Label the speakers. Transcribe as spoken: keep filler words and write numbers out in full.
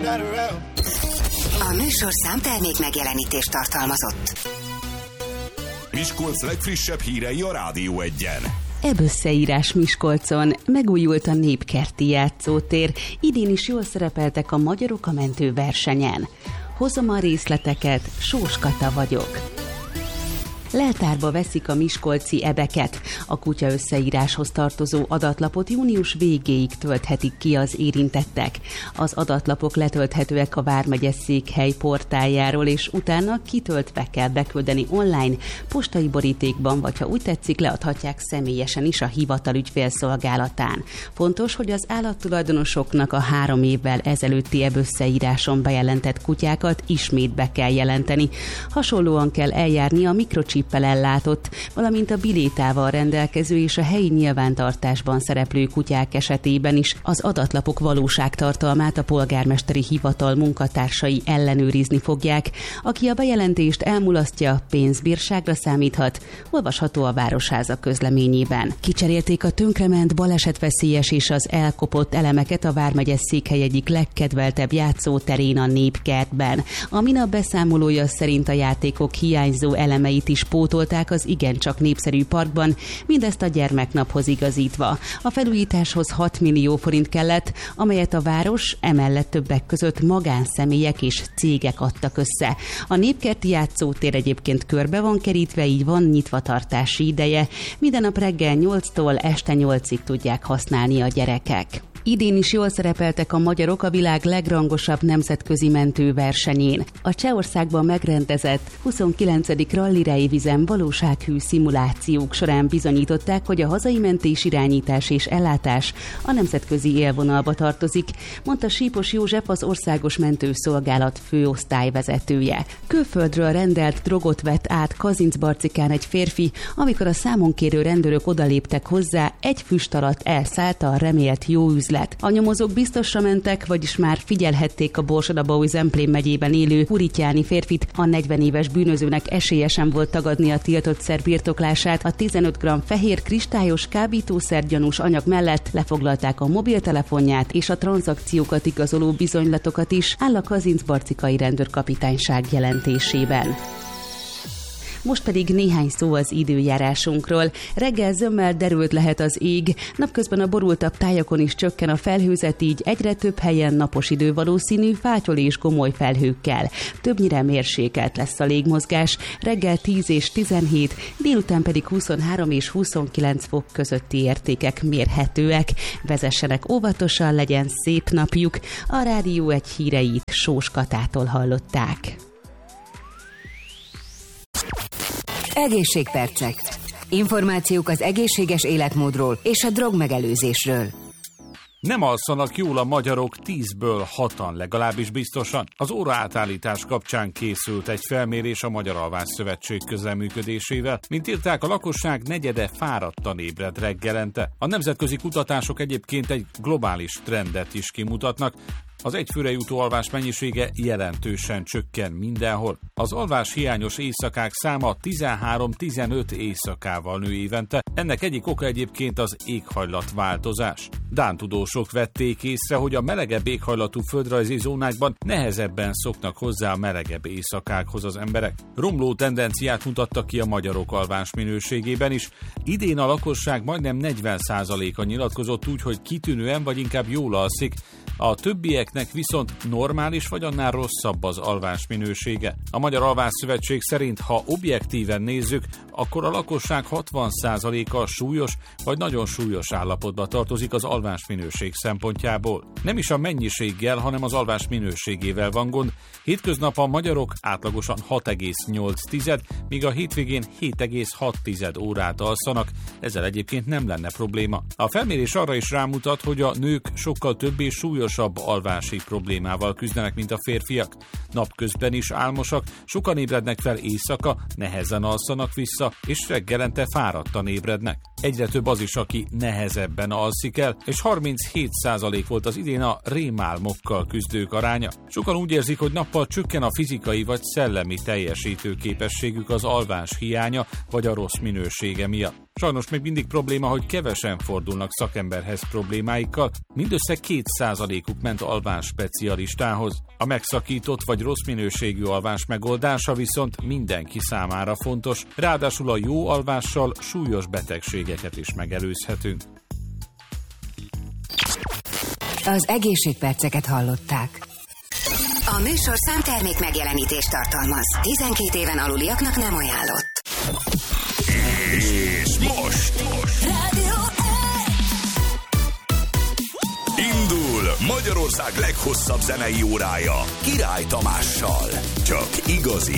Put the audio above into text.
Speaker 1: A műsor számtermék megjelenítést tartalmazott.
Speaker 2: Miskolc legfrissebb hírei a Rádió Egyen.
Speaker 3: Ebb összeírás Miskolcon, megújult a népkerti játszótér, idén is jól szerepeltek a magyarok a mentőversenyen. Hozom a részleteket, Sós Kata vagyok. Leltárba veszik a miskolci ebeket. A kutya összeíráshoz tartozó adatlapot június végéig tölthetik ki az érintettek. Az adatlapok letölthetőek a vármegye székhely portáljáról, és utána kitöltve kell beküldeni online, postai borítékban, vagy ha úgy tetszik, leadhatják személyesen is a hivatal ügyfélszolgálatán. Fontos, hogy az állattulajdonosoknak a három évvel ezelőtti ebb összeíráson bejelentett kutyákat ismét be kell jelenteni. Hasonlóan kell eljárni a mikrocsip ellátott, valamint a bilétával rendelkező és a helyi nyilvántartásban szereplő kutyák esetében is. Az adatlapok valóságtartalmát a polgármesteri hivatal munkatársai ellenőrizni fogják. Aki a bejelentést elmulasztja, pénzbírságra számíthat, olvasható a Városháza közleményében. Kicserélték a tönkrement, balesetveszélyes és az elkopott elemeket a vármegye székhely egyik legkedveltebb játszóterén, a Népkertben. A minap beszámolója szerint a játékok hiányzó elemeit is pótolták az igencsak népszerű parkban, mindezt a gyermeknaphoz igazítva. A felújításhoz hat millió forint kellett, amelyet a város, emellett többek között magánszemélyek és cégek adtak össze. A népkerti játszótér egyébként körbe van kerítve, így van nyitvatartási ideje. Minden nap reggel nyolctól este nyolcig tudják használni a gyerekek. Idén is jól szerepeltek a magyarok a világ legrangosabb nemzetközi mentőversenyén. A Csehországban megrendezett huszonkilencedik rallireivizen valósághű szimulációk során bizonyították, hogy a hazai mentés irányítás és ellátás a nemzetközi élvonalba tartozik, mondta Sípos József, az Országos Mentőszolgálat főosztályvezetője. Külföldről rendelt drogot vett át Kazincbarcikán egy férfi, amikor a számonkérő rendőrök odaléptek hozzá, egy füst alatt elszállt a remélt jó üzlet. A nyomozók biztosra mentek, vagyis már figyelhették a Borsod-Abaúj-Zemplén megyében élő Hurityáni férfit. A negyven éves bűnözőnek esélyesen volt tagadni a tiltott szer birtoklását. A tizenöt gramm fehér kristályos kábítószer-gyanús anyag mellett lefoglalták a mobiltelefonját és a tranzakciókat igazoló bizonylatokat is, áll a kazincbarcikai rendőrkapitányság jelentésében. Most pedig néhány szó az időjárásunkról. Reggel zömmel derült lehet az ég, napközben a borultabb tájakon is csökken a felhőzet, így egyre több helyen napos idő valószínű, fátyol és gomoly felhőkkel. Többnyire mérsékelt lesz a légmozgás, reggel tíz és tizenhét, délután pedig huszonhárom és huszonkilenc fok közötti értékek mérhetőek. Vezessenek óvatosan, legyen szép napjuk. A Rádió Egy híreit Sós Katától hallották.
Speaker 1: Egészségpercek. Információk az egészséges életmódról és a drogmegelőzésről.
Speaker 4: Nem alszanak jól a magyarok, tízből hatan legalábbis biztosan. Az óraátállítás kapcsán készült egy felmérés a Magyar Alvásszövetség közreműködésével. Mint írták, a lakosság negyede fáradtan ébred reggelente. A nemzetközi kutatások egyébként egy globális trendet is kimutatnak. Az egyfőre jutó alvás mennyisége jelentősen csökken mindenhol. Az alvás hiányos éjszakák száma tizenhárom-tizenöt éjszakával nő évente. Ennek egyik oka egyébként az éghajlatváltozás. Dán tudósok vették észre, hogy a melegebb éghajlatú földrajzi zónákban nehezebben szoknak hozzá a melegebb éjszakákhoz az emberek. Romló tendenciát mutattak ki a magyarok alvás minőségében is. Idén a lakosság majdnem negyven százaléka nyilatkozott úgy, hogy kitűnően vagy inkább jól alszik, a többieknek viszont normális vagy annál rosszabb az alvás minősége. A Magyar Alvásszövetség szerint, ha objektíven nézzük, akkor a lakosság hatvan százaléka súlyos vagy nagyon súlyos állapotba tartozik az alvás minőség szempontjából. Nem is a mennyiséggel, hanem az alvás minőségével van gond. Hétköznap a magyarok átlagosan hat egész nyolc, míg a hétvégén hét egész hat órát alszanak, ezzel egyébként nem lenne probléma. A felmérés arra is rámutat, hogy a nők sokkal több és súlyosabb alvási problémával küzdenek, mint a férfiak. Napközben is álmosak, sokan ébrednek fel éjszaka, nehezen alszanak vissza, és reggelente fáradtan ébrednek. Egyre több az is, aki nehezebben alszik el, és harminchét százalék volt az idén a rémálmokkal küzdők aránya. Sokan úgy érzik, hogy nappal csökken a fizikai vagy szellemi teljesítő képességük az alvás hiánya vagy a rossz minősége miatt. Sajnos még mindig probléma, hogy kevesen fordulnak szakemberhez problémáikkal, mindössze két százalékuk ment alvás specialistához. A megszakított vagy rossz minőségű alvás megoldása viszont mindenki számára fontos, ráadásul a jó alvással súlyos betegségeket is megelőzhetünk.
Speaker 1: Az egészségperceket hallották.
Speaker 5: A műsor számtermék megjelenítést tartalmaz. tizenkét éven aluliaknak nem ajánlott.
Speaker 2: És most, most. Indul Magyarország leghosszabb zenei órája Király Tamással. Csak igazi